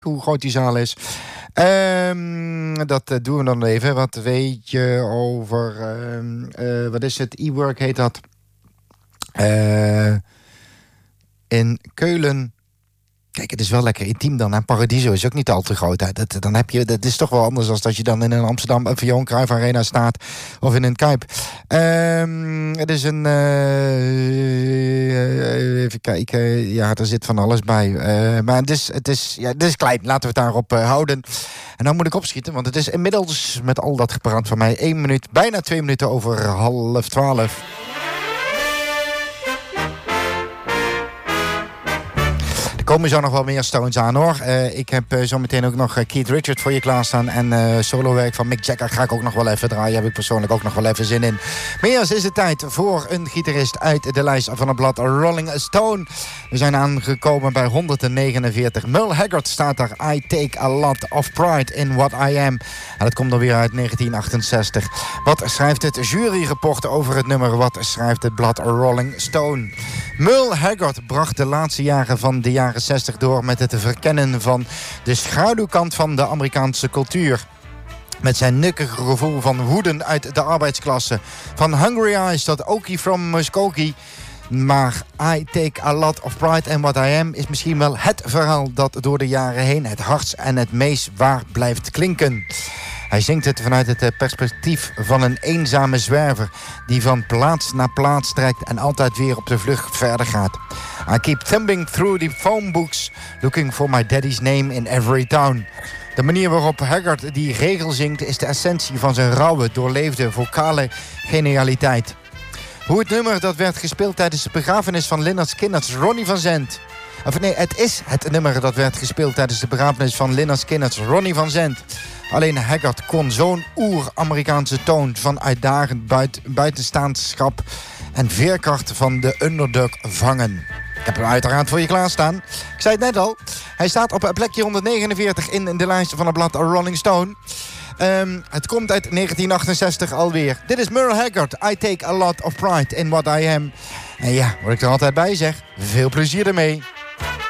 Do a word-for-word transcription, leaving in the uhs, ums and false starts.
hoe groot die zaal is. Um, dat uh, doen we dan even. Wat weet je over... Um, uh, wat is het? E-work heet dat. Uh, in Keulen... Kijk, het is wel lekker intiem dan. En Paradiso is ook niet al te groot. Dat, dan heb je, dat is toch wel anders dan dat je dan in een Amsterdam of Johan Cruijff Arena staat. Of in een Kuip. Um, het is een... Uh, even kijken. Ja, er zit van alles bij. Uh, maar het is, het, is, ja, het is klein. Laten we het daarop uh, houden. En dan moet ik opschieten. Want het is inmiddels met al dat gepraat van mij één minuut, bijna twee minuten over half twaalf. Er komen zo nog wel meer Stones aan, hoor. Uh, ik heb uh, zo meteen ook nog uh, Keith Richards voor je klaarstaan. En uh, solowerk van Mick Jagger ga ik ook nog wel even draaien. Heb ik persoonlijk ook nog wel even zin in. Maar eerst is het tijd voor een gitarist uit de lijst van het blad Rolling Stone. We zijn aangekomen bij honderdnegenenveertig. Merle Haggard staat daar. I take a lot of pride in what I am. En dat komt dan weer uit negentien achtenzestig. Wat schrijft het juryrapport over het nummer? Wat schrijft het blad Rolling Stone? Merle Haggard bracht de laatste jaren van de jaren zestig door met het verkennen van de schaduwkant van de Amerikaanse cultuur. Met zijn nukkige gevoel van woeden uit de arbeidsklasse. Van Hungry Eyes tot Okie from Muskogee. Maar I take a lot of pride in what I am is misschien wel het verhaal dat door de jaren heen het hardst en het meest waar blijft klinken. Hij zingt het vanuit het perspectief van een eenzame zwerver die van plaats naar plaats trekt en altijd weer op de vlucht verder gaat. I keep thumbing through the phone books, looking for my daddy's name in every town. De manier waarop Haggard die regel zingt is de essentie van zijn rauwe, doorleefde, vocale genialiteit. Hoe het nummer dat werd gespeeld tijdens de begrafenis van Lynyrd Skynyrd's Ronnie van Zent. Of nee, het is het nummer dat werd gespeeld tijdens de begrafenis van Lynyrd Skynyrd's Ronnie van Zent. Alleen Haggard kon zo'n oer-Amerikaanse toon van uitdagend buit, buitenstaandschap en veerkracht van de underdog vangen. Ik heb hem uiteraard voor je klaarstaan. Ik zei het net al. Hij staat op plekje honderdnegenenveertig in de lijst van het blad Rolling Stone. Um, het komt uit negentien achtenzestig alweer. Dit is Merle Haggard. I take a lot of pride in what I am. En ja, wat ik er altijd bij zeg, veel plezier ermee.